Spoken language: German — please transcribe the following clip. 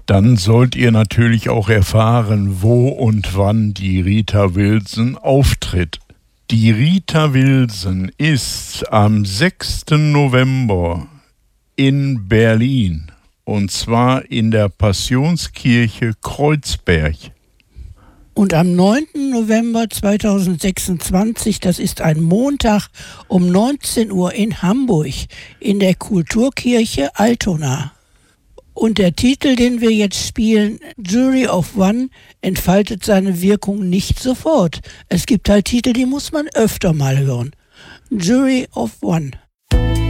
Dann sollt ihr natürlich auch erfahren, wo und wann die Rita Wilson auftritt. Die Rita Wilson ist am 6. November in Berlin, und zwar in der Passionskirche Kreuzberg. Und am 9. November 2026, das ist ein Montag, um 19 Uhr in Hamburg in der Kulturkirche Altona. Und der Titel, den wir jetzt spielen, Jury of One, entfaltet seine Wirkung nicht sofort. Es gibt halt Titel, die muss man öfter mal hören. Jury of One.